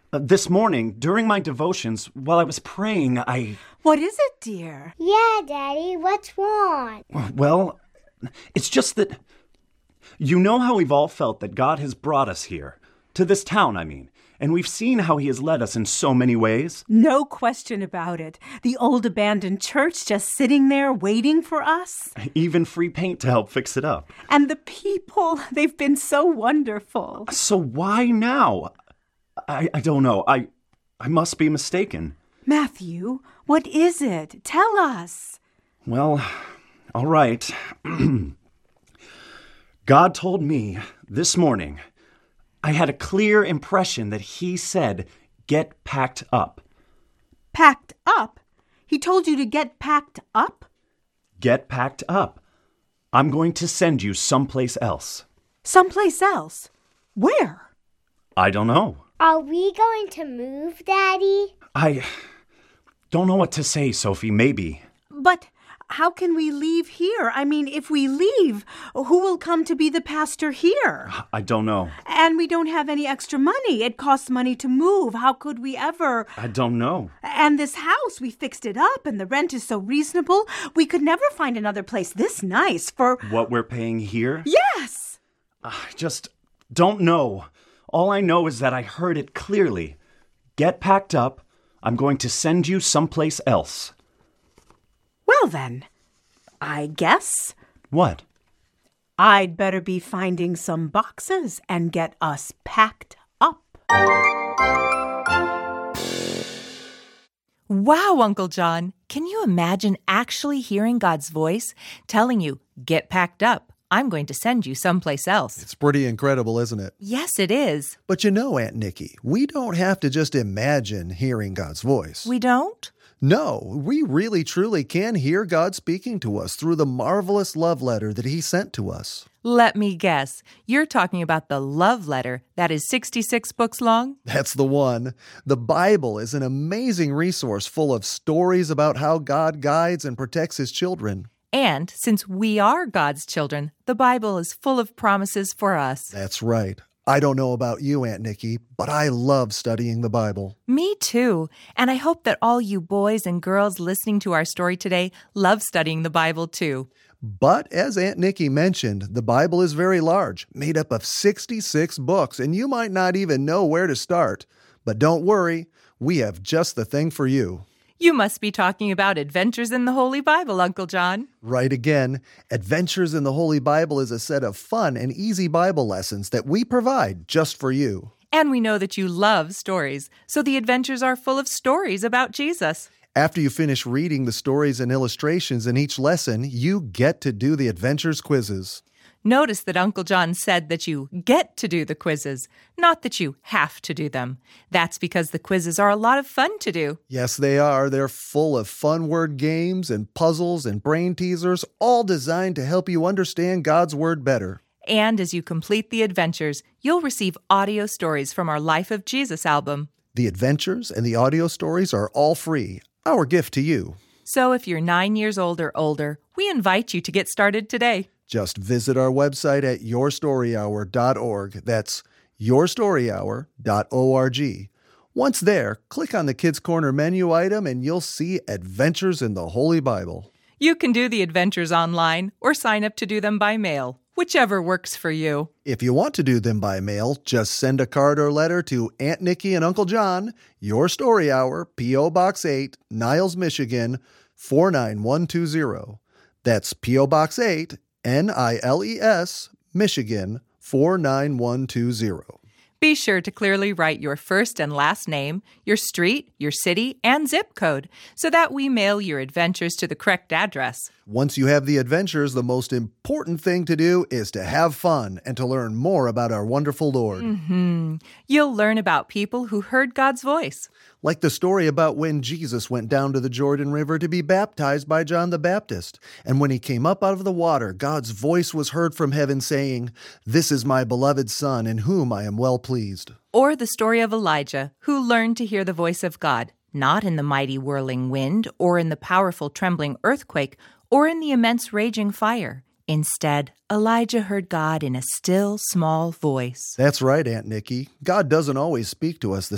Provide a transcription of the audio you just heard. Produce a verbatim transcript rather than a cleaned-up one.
Uh, this morning, during my devotions, while I was praying, I... What is it, dear? Yeah, Daddy, what's wrong? Well, it's just that... You know how we've all felt that God has brought us here. To this town, I mean. And we've seen how he has led us in so many ways. No question about it. The old abandoned church just sitting there waiting for us. Even free paint to help fix it up. And the people, they've been so wonderful. So why now? I, I don't know. I, I must be mistaken. Matthew, what is it? Tell us. Well, all right. God told me this morning, I had a clear impression that he said, get packed up. Packed up? He told you to get packed up? Get packed up. I'm going to send you someplace else. Someplace else? Where? I don't know. Are we going to move, Daddy? I don't know what to say, Sophie. Maybe. But how can we leave here? I mean, if we leave, who will come to be the pastor here? I don't know. And we don't have any extra money. It costs money to move. How could we ever? I don't know. And this house, we fixed it up, and the rent is so reasonable. We could never find another place this nice for... What we're paying here? Yes! I just don't know. All I know is that I heard it clearly. Get packed up. I'm going to send you someplace else. Well then, I guess. What? I'd better be finding some boxes and get us packed up. Wow, Uncle John. Can you imagine actually hearing God's voice telling you, get packed up? I'm going to send you someplace else. It's pretty incredible, isn't it? Yes, it is. But you know, Aunt Nikki, we don't have to just imagine hearing God's voice. We don't? No, we really truly can hear God speaking to us through the marvelous love letter that he sent to us. Let me guess. You're talking about the love letter that is sixty-six books long? That's the one. The Bible is an amazing resource full of stories about how God guides and protects his children. And since we are God's children, the Bible is full of promises for us. That's right. I don't know about you, Aunt Nikki, but I love studying the Bible. Me too. And I hope that all you boys and girls listening to our story today love studying the Bible too. But as Aunt Nikki mentioned, the Bible is very large, made up of sixty-six books, and you might not even know where to start. But don't worry, we have just the thing for you. You must be talking about Adventures in the Holy Bible, Uncle John. Right again. Adventures in the Holy Bible is a set of fun and easy Bible lessons that we provide just for you. And we know that you love stories, so the adventures are full of stories about Jesus. After you finish reading the stories and illustrations in each lesson, you get to do the Adventures quizzes. Notice that Uncle John said that you get to do the quizzes, not that you have to do them. That's because the quizzes are a lot of fun to do. Yes, they are. They're full of fun word games and puzzles and brain teasers, all designed to help you understand God's Word better. And as you complete the adventures, you'll receive audio stories from our Life of Jesus album. The adventures and the audio stories are all free, our gift to you. So if you're nine years old or older, we invite you to get started today. Just visit our website at your story hour dot org. That's your story hour dot org. Once there, click on the Kids Corner menu item and you'll see Adventures in the Holy Bible. You can do the adventures online or sign up to do them by mail, whichever works for you. If you want to do them by mail, just send a card or letter to Aunt Nikki and Uncle John, Your Story Hour, P O. Box eight, Niles, Michigan, four nine one two zero. That's P O. Box eight, N I L E S, Michigan, four nine one two zero. Be sure to clearly write your first and last name, your street, your city, and zip code so that we mail your adventures to the correct address. Once you have the adventures, the most important thing to do is to have fun and to learn more about our wonderful Lord. Mm-hmm. You'll learn about people who heard God's voice. Like the story about when Jesus went down to the Jordan River to be baptized by John the Baptist. And when he came up out of the water, God's voice was heard from heaven saying, "This is my beloved Son, in whom I am well pleased." Or the story of Elijah, who learned to hear the voice of God, not in the mighty whirling wind, or in the powerful trembling earthquake, or in the immense raging fire. Instead, Elijah heard God in a still, small voice. That's right, Aunt Nikki. God doesn't always speak to us the